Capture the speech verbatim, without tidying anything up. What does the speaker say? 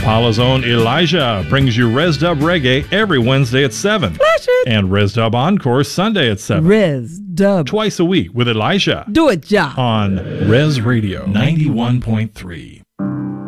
Impala's own Elijah brings you Res Dub Reggae every Wednesday at seven. Flash it. And Res Dub Encore Sunday at seven. Res Dub. Twice a week with Elijah. Do it, ja. On Res Radio ninety-one point three.